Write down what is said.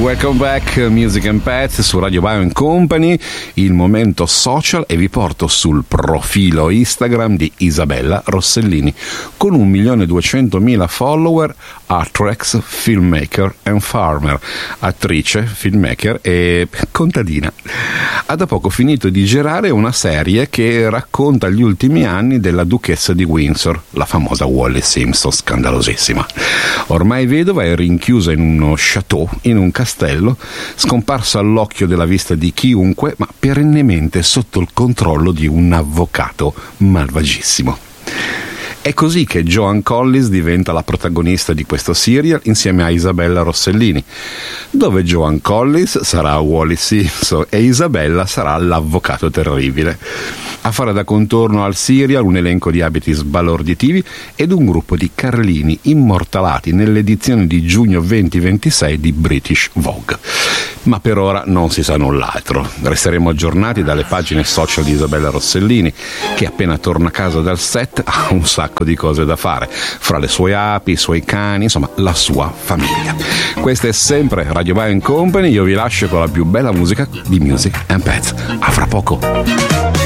welcome back, Music and Pets su Radio Bio Company, il momento social, e vi porto sul profilo Instagram di Isabella Rossellini con 1.200.000 follower, actress, filmmaker and farmer, attrice, filmmaker e contadina. Ha da poco finito di girare una serie che racconta gli ultimi anni della duchessa di Windsor, la famosa Wallis Simpson, scandalosissima. Ormai vedova è rinchiusa in uno chateau, in un castello, scomparsa all'occhio della vista di chiunque, ma perennemente sotto il controllo di un avvocato malvagissimo. È così che Joan Collins diventa la protagonista di questo serial insieme a Isabella Rossellini, dove Joan Collins sarà Wallis Simpson e Isabella sarà l'avvocato terribile. A fare da contorno al serial un elenco di abiti sbalorditivi ed un gruppo di carlini immortalati nell'edizione di giugno 2026 di British Vogue. Ma per ora non si sa null'altro. Resteremo aggiornati dalle pagine social di Isabella Rossellini, che appena torna a casa dal set ha un sacco di cose da fare, fra le sue api, i suoi cani, insomma la sua famiglia. Questa è sempre Radio Bio Company, io vi lascio con la più bella musica di Music and Pets. A fra poco.